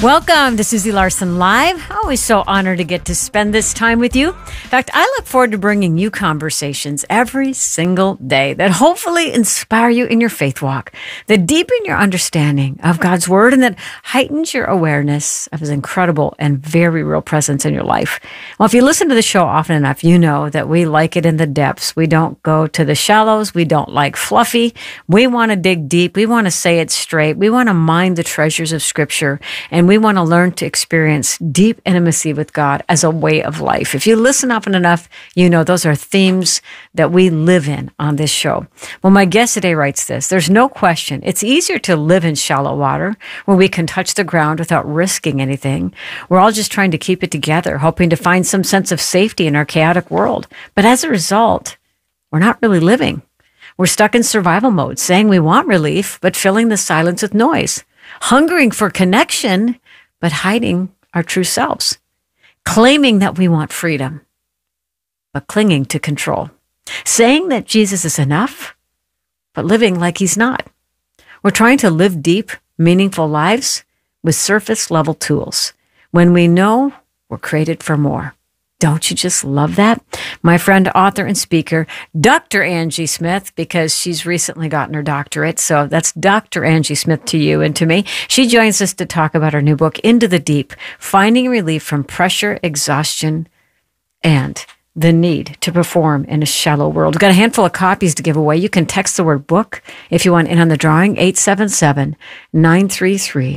Welcome to Susie Larson Live. Always so honored to get to spend this time with you. In fact, I look forward to bringing you conversations every single day that hopefully inspire you in your faith walk, that deepen your understanding of God's Word, and that heightens your awareness of His incredible and very real presence in your life. Well, if you listen to the show often enough, you know that we like it in the depths. We don't go to the shallows. We don't like fluffy. We want to dig deep. We want to say it straight. We want to mine the treasures of Scripture, and we want to learn to experience deep intimacy with God as a way of life. If you listen often enough, you know those are themes that we live in on this show. Well, my guest today writes this: there's no question it's easier to live in shallow water where we can touch the ground without risking anything. We're all just trying to keep it together, hoping to find some sense of safety in our chaotic world. But as a result, we're not really living. We're stuck in survival mode, saying we want relief, but filling the silence with noise, hungering for connection, but hiding our true selves, claiming that we want freedom, but clinging to control, saying that Jesus is enough, but living like He's not. We're trying to live deep, meaningful lives with surface-level tools when we know we're created for more. Don't you just love that? My friend, author, and speaker, Dr. Angie Smith, because she's recently gotten her doctorate. So that's Dr. Angie Smith to you and to me. She joins us to talk about her new book, Into the Deep, Finding Relief from Pressure, Exhaustion, and the Need to Perform in a Shallow World. We've got a handful of copies to give away. You can text the word book if you want in on the drawing, 877-933-2484,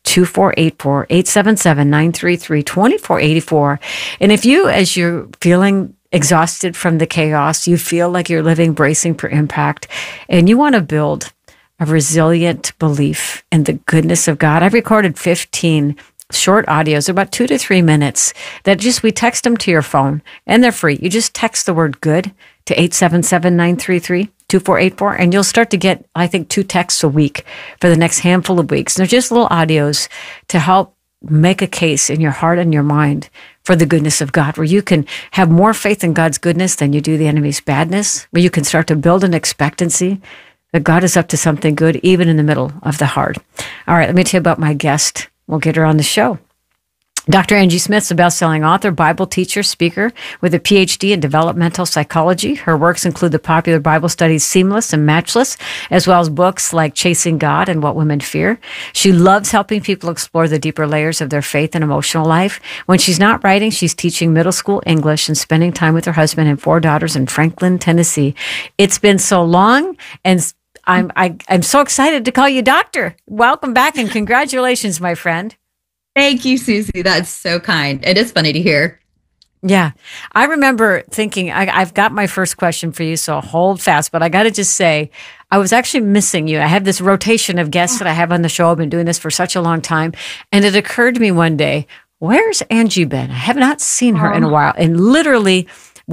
877-933-2484. And if you, as you're feeling exhausted from the chaos, you feel like you're living bracing for impact, and you want to build a resilient belief in the goodness of God, I've recorded 15 short audios, about 2 to 3 minutes, that we text them to your phone, and they're free. You just text the word good to 877-933-2484, and you'll start to get, I think, 2 texts a week for the next handful of weeks. And they're just little audios to help make a case in your heart and your mind for the goodness of God, where you can have more faith in God's goodness than you do the enemy's badness, where you can start to build an expectancy that God is up to something good, even in the middle of the hard. All right, let me tell you about my guest. We'll get her on the show. Dr. Angie Smith is a best-selling author, Bible teacher, speaker with a PhD in developmental psychology. Her works include the popular Bible studies Seamless and Matchless, as well as books like Chasing God and What Women Fear. She loves helping people explore the deeper layers of their faith and emotional life. When she's not writing, she's teaching middle school English and spending time with her husband and 4 daughters in Franklin, Tennessee. It's been so long, and I'm so excited to call you doctor. Welcome back, and congratulations, my friend. Thank you, Susie. That's so kind. It is funny to hear. Yeah. I remember thinking, I've got my first question for you, so hold fast. But I got to just say, I was actually missing you. I have this rotation of guests that I have on the show. I've been doing this for such a long time. And it occurred to me one day, where's Angie been? I have not seen her in a while. And literally,